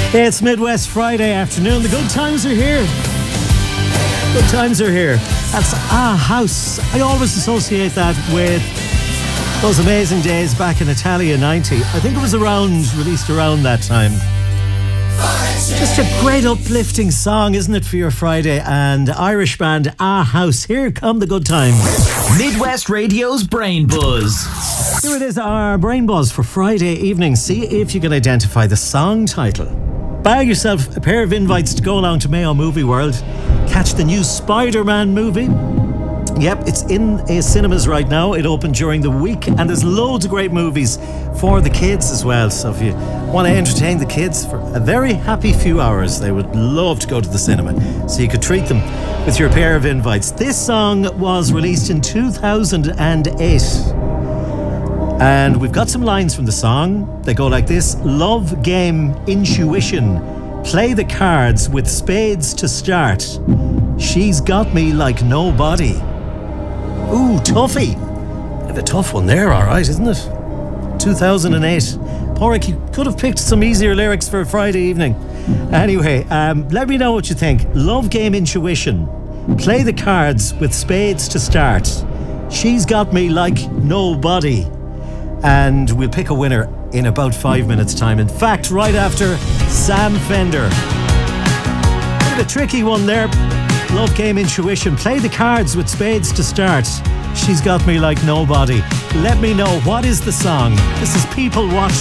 It's Midwest Friday afternoon. The good times are here. Good times are here. That's House. I always associate that with those amazing days back in Italia 90. I think it was released around that time. Just a great uplifting song, isn't it, for your Friday? And Irish band House. Here come the good times. Midwest Radio's Brain Buzz. Here it is, our Brain Buzz for Friday evening. See if you can identify the song title. Buy yourself a pair of invites to go along to Mayo Movie World. Catch the new Spider-Man movie. Yep, it's in cinemas right now. It opened during the week, and there's loads of great movies for the kids as well. So if you want to entertain the kids for a very happy few hours, they would love to go to the cinema. So you could treat them with your pair of invites. This song was released in 2008. And we've got some lines from the song. They go like this. Love game intuition. Play the cards with spades to start. She's got me like nobody. Ooh, toughie. Bit of a tough one there, alright, isn't it? 2008. Porrick, you could have picked some easier lyrics for a Friday evening. Anyway, let me know what you think. Love game intuition. Play the cards with spades to start. She's got me like nobody. And we'll pick a winner in about 5 minutes' time. In fact, right after Sam Fender. Bit of a tricky one there. Love game intuition. Play the cards with spades to start. She's got me like nobody. Let me know, what is the song? This is People Watch.